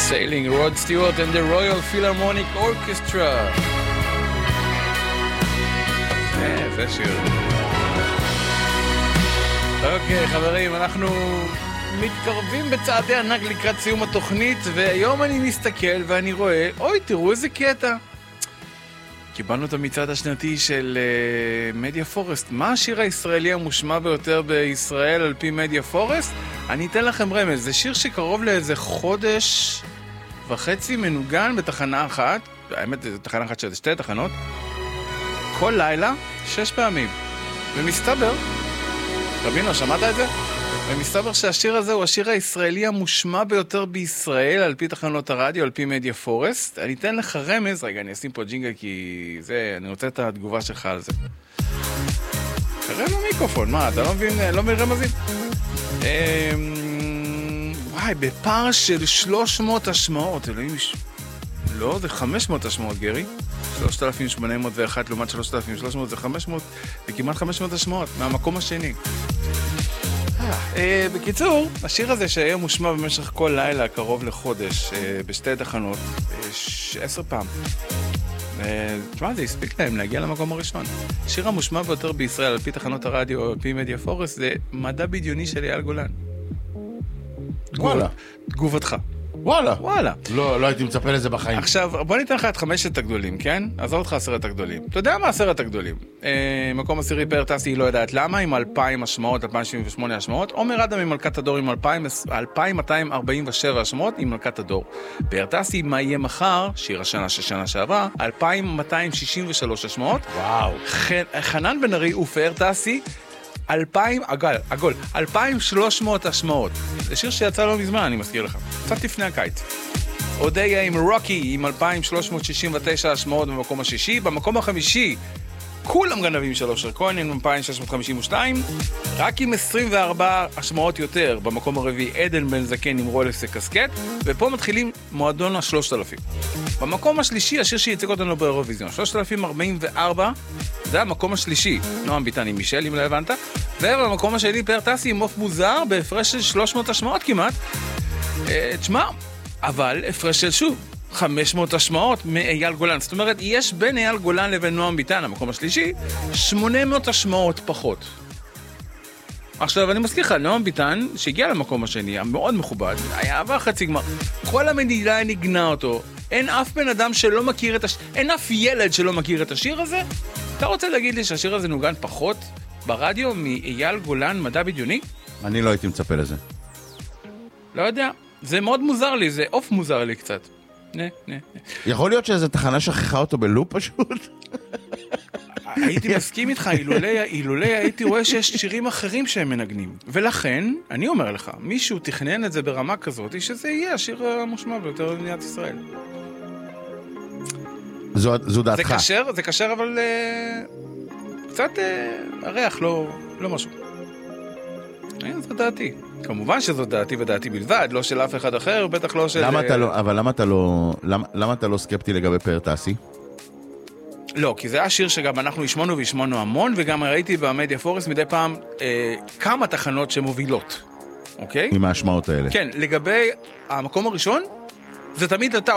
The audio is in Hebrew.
Sailing, Rod Stewart and the Royal Philharmonic Orchestra. זה שיר. אוקיי, חברים, אנחנו מתקרבים בצעדי ענק לקראת סיום התוכנית, והיום אני מסתכל ואני רואה, אוי, תראו איזה קטע. קיבלנו את המצעד השנתי של מדיה פורסט. מה השיר הישראלי המושמע ביותר בישראל על פי מדיה פורסט? אני אתן לכם רמז. זה שיר שקרוב לאיזה חודש וחצי מנוגן בתחנה אחת. האמת, זה תחנה אחת של שתי תחנות. כל לילה, 6 פעמים. ומסתבר, רבינו, שמעת את זה? ומסתבר שהשיר הזה הוא השיר הישראלי המושמע ביותר בישראל על פי תחנות הרדיו, על פי מדיה פורסט. אני אתן לך רמז, רגע, אני אשים פה ג'ינגל כי זה, אני רוצה את התגובה שלך על זה. קרב המיקרופון, מה, אתה לא מבין רמזים? וואי, בפער של 300 השמעות, אלוהים, לא, זה 500 השמעות, גרי. 3,801 לעומת 3,300 זה 500, זה כמעט 500 השמעות, מהמקום השני. בקיצור, השיר הזה שהיה מושמע במשך כל לילה, קרוב לחודש, בשתי תחנות, 10 פעם. תשמע, זה הספיק להם להגיע למקום הראשון. השיר המושמע ביותר בישראל על פי תחנות הרדיו, על פי מדיה פורסט, זה מדע בדיוני של אייל גולן. וואלה. תגובתך. וואלה. לא הייתי מצפה לזה בחיים. עכשיו, בוא ניתן לך את 5 הגדולים, כן? עזוב אותך 10 הגדולים. אתה יודע מה 10 הגדולים? מקום עשירי פאר טסי, היא לא יודעת למה, עם 2,000 השמעות, 2,078 השמעות. עומר אדם עם מלכת הדור עם 2,247 השמעות עם מלכת הדור. פאר טסי, מה יהיה מחר, שיר השנה של שנה שעברה, 2,263 השמעות. וואו. חנן בן ארי ופאר טסי, 2,300 השמעות. זה שיר שיצא לא מזמן, אני מזכיר לך. קצת לפני הקיץ. אודיה עם רוקי עם 2,369 השמעות במקום השישי. במקום החמישי, כולם גנבים של אושר כהן עם 2,652. רק עם 24 השמעות יותר. במקום הרביעי, עדן בן זקן עם רולקס קסקט. ופה מתחילים מועדון ה-3,000. במקום השלישי, השיר שייצג אותנו באירוויזיון. 3,044. זה המקום השלישי. נועם ביטן עם מישל, אם לא הבנת. ובמקום השני, פאר טסי עם מוף מוזר, בהפרש של 300 השמעות כמעט. תשמע, אבל הפרש של שוב, 500 השמעות מאייל גולן. זאת אומרת, יש בין אייל גולן לבין נועם ביטן, המקום השלישי, 800 השמעות פחות. עכשיו, אני מזכיר לך, נועם ביטן, שהגיע למקום השני, המאוד מכובד, היה עבר חצי גמר. כל המדינה נגנה אותו. אין אף בן אדם שלא מכיר את השיר, אין אף ילד שלא מכיר את השיר הזה. אתה רוצה להגיד לי שהשיר הזה נוגן פחות ברדיו מאייל גולן מדע בדיוני? אני לא הייתי מצפה לזה. לא יודע, זה מאוד מוזר לי, זה אוף מוזר לי קצת. יכול להיות שאיזו תחנה שכחה אותו בלופ פשוט? הייתי מסכים איתך, אילולא הייתי רואה שיש שירים אחרים שהם מנגנים. ולכן, אני אומר לך, מישהו תכנן את זה ברמה כזאת, שזה יהיה השיר המושמע ביותר במדינת ישראל. זו דעתך. זה קשר, אבל קצת הריח, לא משהו. זו דעתי. כמובן שזו דעתי ודעתי בלבד, לא של אף אחד אחר, בטח לא של... למה אתה לא סקפטי לגבי פאר טסי? לא, כי זה היה שיר שגם אנחנו השמענו והשמענו המון, וגם ראיתי במדיה פורסט מדי פעם כמה תחנות שמובילות. אוקיי? עם ההשמעות האלה. כן, לגבי המקום הראשון, זה תמיד אתה